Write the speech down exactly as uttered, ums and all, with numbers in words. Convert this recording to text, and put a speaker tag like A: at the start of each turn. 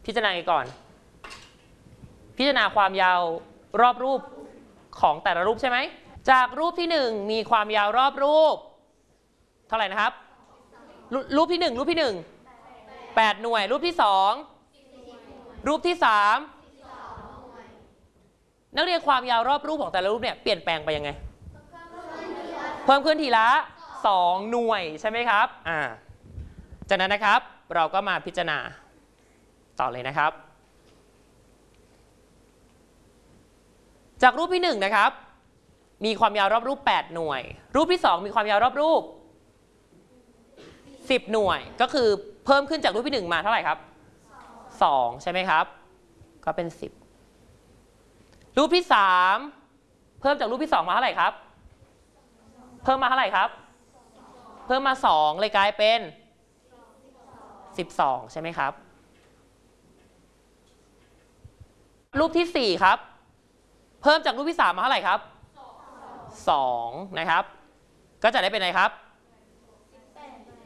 A: พิจารณาก่อนพิจารณาความยาวรอบรูปของแต่ละรูปใช่ไหมจากรูปที่หนึ่งมีความยาวรอบรูปเท่าไหร่นะครับรูปที่หนึ่งรูปที่หนึ่งแปดหน่วยรูปที่สองรูปที่สามนักเรียนความยาวรอบรูปของแต่ละรูปเนี่ยเปลี่ยนแปลงไปยังไงเพิ่มขึ้นทีละสองหน่วยใช่ไหมครับอ่าจากนั้นนะครับเราก็มาพิจารณาต่อเลยนะครับจากรูปที่หนึ่งนะครับมีความยาวรอบรูปแปดหน่วยรูปที่สองมีความยาวรอบรูปสิบหน่วยก็คือเพิ่มขึ้นจากรูปที่หนึ่งมาเท่าไหร่ครับสองใช่ไหมครับก็เป็นสิบรูปที่สามเพิ่มจากรูปที่สองมาเท่าไหร่ครับเพิ่มมาเท่าไหร่ครับเพิ่มมาสองเลยกลายเป็นสิบสองใช่ไหมครับรูปที่สี่ครับเพิ่มจากรูปที่สามมาเท่าไหร่ครับสองนะครับก็จะได้เป็นไงครับ